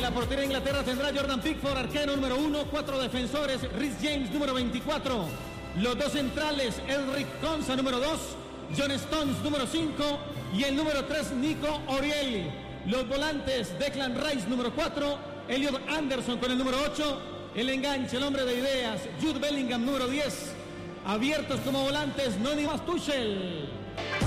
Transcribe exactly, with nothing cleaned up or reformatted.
la portería de Inglaterra tendrá Jordan Pickford, arquero número uno, cuatro defensores, Rhys James número veinticuatro, los dos centrales, Elric Konsa número dos, John Stones número cinco y el número tres, Nico Orielli. Los volantes, Declan Rice número cuatro, Elliot Anderson con el número ocho, el enganche, el hombre de ideas, Jude Bellingham número diez, abiertos como volantes, Noni Tuchel.